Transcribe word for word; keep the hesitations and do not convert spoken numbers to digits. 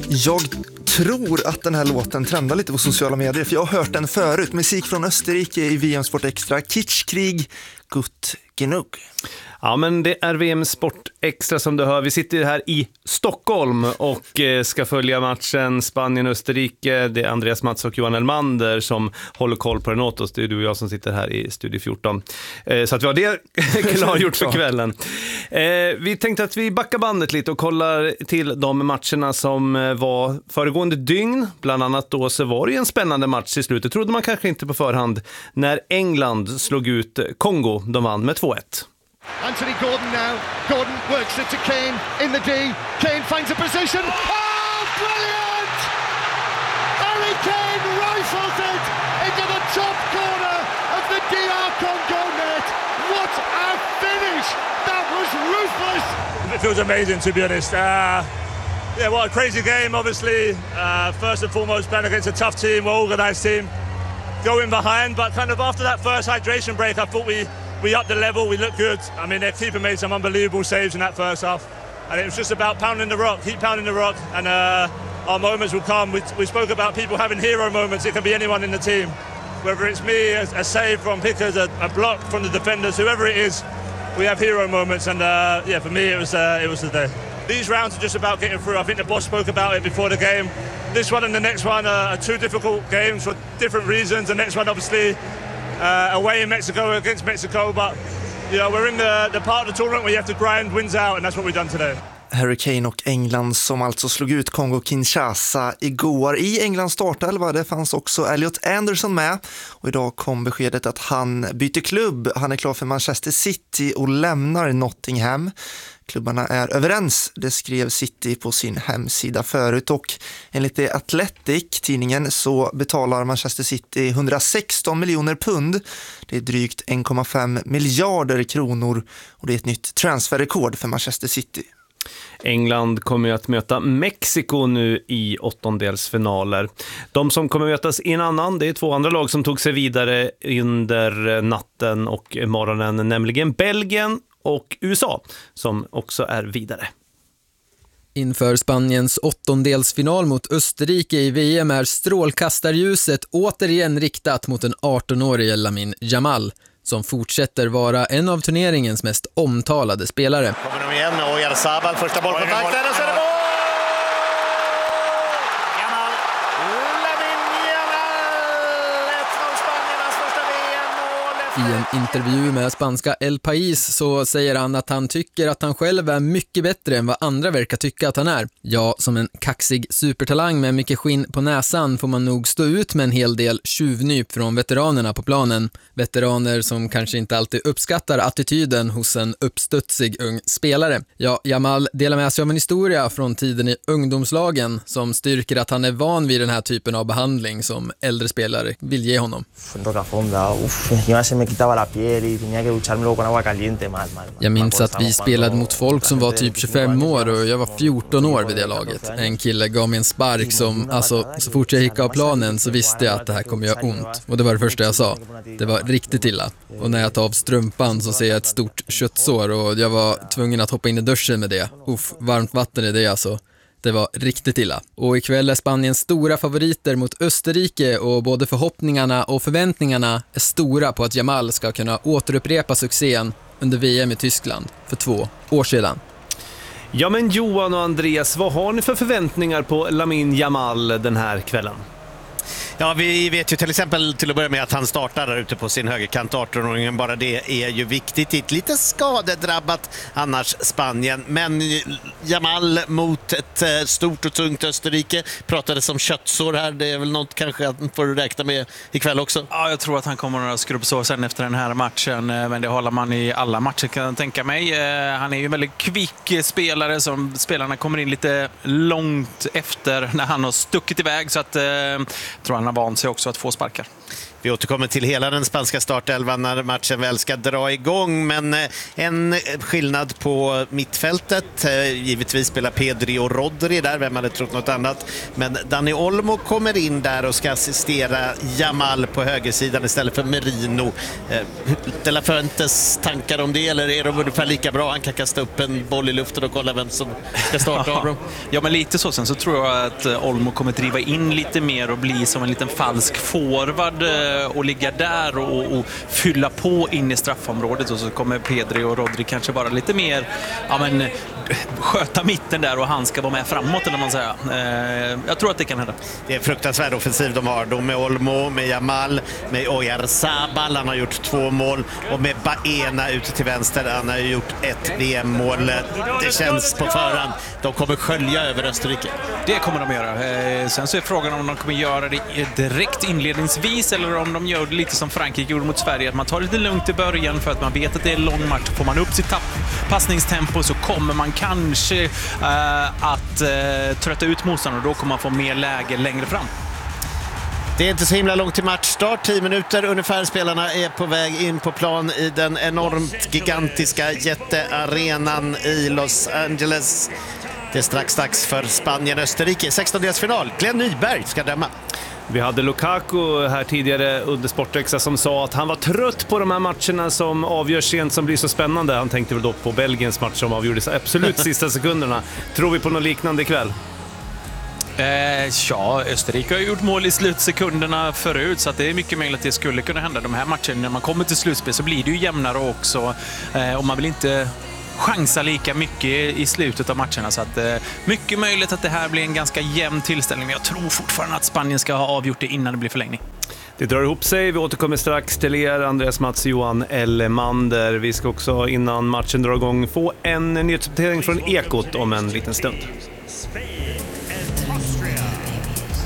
Jag tror att den här låten trendar lite på sociala medier, för jag har hört den förut. Musik från Österrike i V M Sport Extra. Kitschkrieg, gut genug. Ja, men det är V M Sport Extra som du hör. Vi sitter här i Stockholm och ska följa matchen Spanien-Österrike. Det är Andreas Mats och Johan Elmander som håller koll på den åt oss. Det är du och jag som sitter här i Studio fjorton. Så att vi har det klargjort för kvällen. Vi tänkte att vi backar bandet lite och kollar till de matcherna som var föregående dygn. Bland annat då så var det en spännande match i slutet. Trodde man kanske inte på förhand när England slog ut Kongo. De vann med två ett. Anthony Gordon now. Gordon works it to Kane in the D. Kane finds a position. Oh, brilliant! Harry Kane rifles it into the top corner of the D R Congo net. What a finish! That was ruthless! It feels amazing, to be honest. Uh, yeah, what a crazy game, obviously. Uh, first and foremost, playing against a tough team, well-organised team. Going behind, but kind of after that first hydration break, I thought we... We upped the level, we looked good. I mean, their keeper made some unbelievable saves in that first half. And it was just about pounding the rock, keep pounding the rock, and uh, our moments will come. We, we spoke about people having hero moments. It can be anyone in the team. Whether it's me, a, a save from Pickers, a, a block from the defenders, whoever it is, we have hero moments. And uh, yeah, for me, it was, uh, it was the day. These rounds are just about getting through. I think the boss spoke about it before the game. This one and the next one are, are two difficult games for different reasons. The next one, obviously, Uh, away in Mexico against Mexico, but you know, we're in the, the part of the tournament where you have to grind wins out, and that's what we've done today. Harry Kane och England som alltså slog ut Kongo-Kinshasa igår. I Englands startelva det fanns också Elliot Anderson med, och idag kom beskedet att han byter klubb. Han är klar för Manchester City och lämnar Nottingham. Klubbarna är överens, det skrev City på sin hemsida förut, och enligt The Athletic, tidningen, så betalar Manchester City hundrasexton miljoner pund. Det är drygt en komma fem miljarder kronor, och det är ett nytt transferrekord för Manchester City. England kommer att möta Mexiko nu i åttondelsfinaler. De som kommer mötas i en annan, det är två andra lag som tog sig vidare under natten och morgonen, nämligen Belgien och U S A som också är vidare. Inför Spaniens åttondelsfinal mot Österrike i V M är strålkastarljuset återigen riktat mot den arton-årige Lamine Yamal, som fortsätter vara en av turneringens mest omtalade spelare. Kommer de igen och Oyarzabal första bollkontakten och så är det mål! Yamal! Lamine Yamal! Ett av Spaniernas första V M-mål! I en intervju med spanska El País så säger han att han tycker att han själv är mycket bättre än vad andra verkar tycka att han är. Ja, som en kaxig supertalang med mycket skinn på näsan får man nog stå ut med en hel del tjuvnyp från veteranerna på planen. Veteraner som kanske inte alltid uppskattar attityden hos en uppstudsig ung spelare. Ja, Yamal delar med sig av en historia från tiden i ungdomslagen som styrker att han är van vid den här typen av behandling som äldre spelare vill ge honom. Jag minns att vi spelade mot folk som var typ tjugofem år och jag var fjorton år vid det laget. En kille gav mig en spark som, alltså, så fort jag gick av planen så visste jag att det här kommer göra ont. Och det var det första jag sa. Det var riktigt illa. Och när jag tar av strumpan så ser jag ett stort köttsår och jag var tvungen att hoppa in i duschen med det. Uff, varmt vatten är det alltså. Det var riktigt illa. Och ikväll är Spaniens stora favoriter mot Österrike, och både förhoppningarna och förväntningarna är stora på att Yamal ska kunna återupprepa succén under V M i Tyskland för två år sedan. Ja, men Johan och Andreas, vad har ni för förväntningar på Lamine Yamal den här kvällen? Ja, vi vet ju till exempel till att börja med att han startar där ute på sin högerkant, arton-åringen. Bara det är ju viktigt. Det är lite skadedrabbat annars Spanien. Men Yamal mot ett stort och tungt Österrike pratades om köttsår här. Det är väl något kanske att man får räkna med ikväll också. Ja, jag tror att han kommer att skrubbsår sen efter den här matchen. Men det håller man i alla matcher, kan jag tänka mig. Han är ju en väldigt kvick spelare som spelarna kommer in lite långt efter när han har stuckit iväg. Så att jag tror han har vant sig också att få sparkar. Vi återkommer till hela den spanska startelvan när matchen väl ska dra igång, men en skillnad på mittfältet. Givetvis spelar Pedri och Rodri där, vem hade trott något annat. Men Dani Olmo kommer in där och ska assistera Yamal på högersidan istället för Merino. De La Fuentes tankar om det, eller är de ungefär lika bra? Han kan kasta upp en boll i luften och kolla vem som ska starta av dem. Ja, men lite så. Sen så tror jag att Olmo kommer driva in lite mer och bli som en liten falsk forward och ligga där och, och fylla på in i straffområdet, och så kommer Pedri och Rodri kanske bara lite mer ja, men, sköta mitten där och han ska vara med framåt, eller man säger. Eh, jag tror att det kan hända. Det är en fruktansvärd offensiv de har. De med Olmo, med Yamal, med Oyarzabal, han har gjort två mål, och med Baena ute till vänster, han har gjort ett V M-mål. Det känns på förhand. De kommer skölja över Österrike. Det kommer de göra. Eh, sen så är frågan om de kommer göra det direkt inledningsvis eller om de gör det lite som Frankrike gjorde mot Sverige, att man tar lite lugnt i början för att man vet att det är en lång match. Får man upp sitt tapp, passningstempo, så kommer man kanske eh, att eh, trötta ut motståndaren, och då kommer man få mer läge längre fram. Det är inte så himla långt till matchstart, tio minuter ungefär. Spelarna är på väg in på plan i den enormt gigantiska jättearenan i Los Angeles. Det är strax dags för Spanien-Österrike, sextondelsfinal. Glenn Nyberg ska döma. Vi hade Lukaku här tidigare under Sportexa som sa att han var trött på de här matcherna som avgörs sent, som blir så spännande. Han tänkte väl då på Belgiens match som avgjordes absolut sista sekunderna. Tror vi på något liknande ikväll? Eh, ja, Österrike har gjort mål i slutsekunderna förut, så att det är mycket möjligt att det skulle kunna hända. De här matcherna, när man kommer till slutspel så blir det ju jämnare också, eh, och man vill inte chansa lika mycket i slutet av matcherna, så att eh, mycket möjligt att det här blir en ganska jämn tillställning, men jag tror fortfarande att Spanien ska ha avgjort det innan det blir förlängning. Det drar ihop sig, vi återkommer strax till er, Andreas Mats, Johan Elmander. Vi ska också innan matchen drar igång få en nyhetsuppdatering från Ekot om en liten stund.